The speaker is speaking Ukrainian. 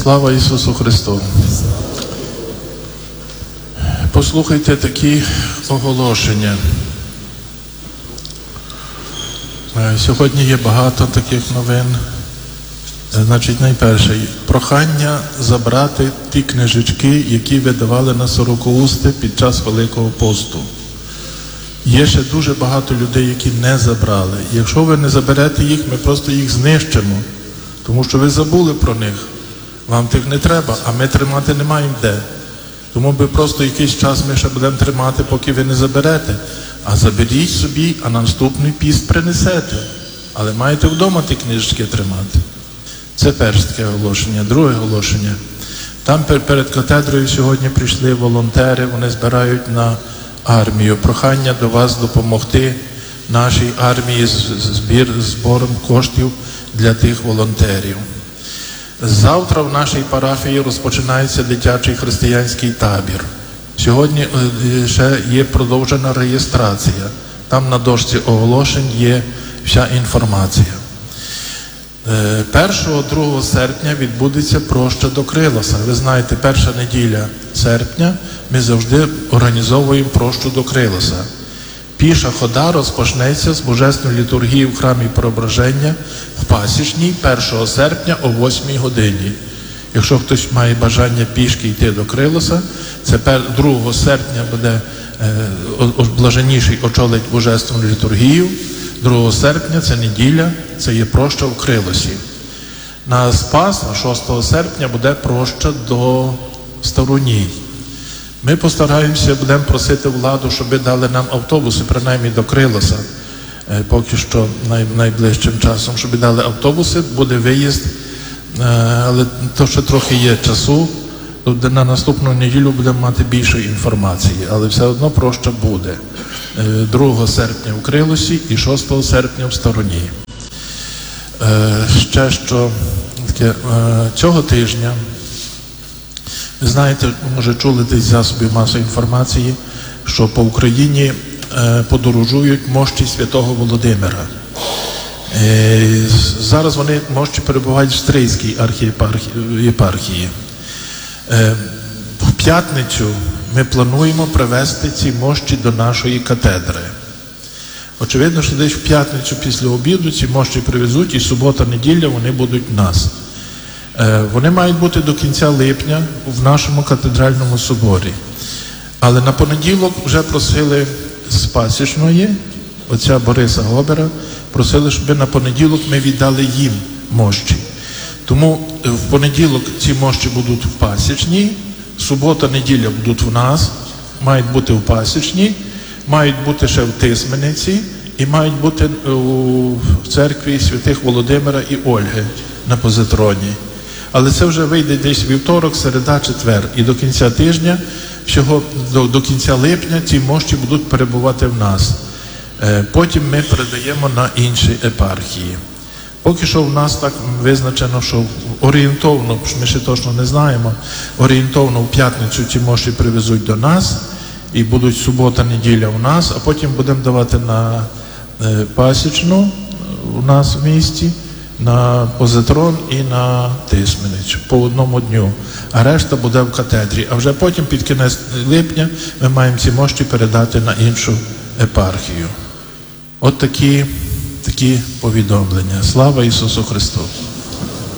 Слава Ісусу Христу! Послухайте такі оголошення. Сьогодні є багато таких новин. Значить, найперше, прохання забрати ті книжечки, які видавали на Сорокоусти під час Великого посту. Є ще дуже багато людей, які не забрали. Якщо ви не заберете їх, ми просто їх знищимо, тому що ви забули про них. Вам тих не треба, а ми тримати не маємо де. Тому би просто якийсь час ми ще будемо тримати, поки ви не заберете. А заберіть собі, а на наступний піст принесете. Але маєте вдома ті книжечки тримати. Це перше таке оголошення. Друге оголошення. Там перед катедрою сьогодні прийшли волонтери, вони збирають на армію. Прохання до вас допомогти нашій армії збором коштів для тих волонтерів. Завтра в нашій парафії розпочинається дитячий християнський табір. Сьогодні ще є продовжена реєстрація. Там на дошці оголошень є вся інформація. 1-2 серпня відбудеться проща до Крилоса. Ви знаєте, перша неділя серпня ми завжди організовуємо прощу до Крилоса. Піша хода розпочнеться з Божественної літургії в храмі Преображення в Пасічній 1 серпня о 8 годині. Якщо хтось має бажання пішки йти до Крилоса, це 2 серпня буде блаженніший очолить Божественну літургію. 2 серпня, це неділя, це є проща в Крилосі. На Спас, 6 серпня, буде проща до Старуній. Ми постараємося, будемо просити владу, щоб дали нам автобуси, принаймні до Крилоса, поки що найближчим часом, щоб дали автобуси, буде виїзд, але то ще трохи є часу, на наступну неділю будемо мати більше інформації, але все одно проща буде. 2 серпня в Крилосі і 6 серпня в Старуні. Ще що таке, цього тижня, ви знаєте, може чули десь засобів масової інформації, що по Україні подорожують мощі Святого Володимира. Зараз вони мощі перебувають в Стрийській єпархії. В п'ятницю ми плануємо привезти ці мощі до нашої катедри. Очевидно, що десь в п'ятницю після обіду ці мощі привезуть, і субота-неділя вони будуть в нас. Вони мають бути до кінця липня в нашому катедральному соборі. Але на понеділок вже просили з Пасічної, отця Бориса Гобера, просили, щоб на понеділок ми віддали їм мощі. Тому в понеділок ці мощі будуть в Пасічній, субота-неділя будуть в нас, мають бути в Пасічній, мають бути ще в Тисмениці і мають бути в церкві святих Володимира і Ольги на позитроні. Але це вже вийде десь вівторок, середа, четвер. І до кінця тижня, всього до кінця липня ці мощі будуть перебувати в нас. Потім ми передаємо на інші епархії. Поки що в нас так визначено, що орієнтовно, ми ще точно не знаємо, орієнтовно в п'ятницю ці мощі привезуть до нас, і будуть субота-неділя у нас, а потім будемо давати на Пасічну у нас в місті, на позитрон і на Тисменицю по одному дню, а решта буде в катедрі. А вже потім під кінець липня ми маємо ці мощі передати на іншу епархію. От такі повідомлення. Слава Ісусу Христу!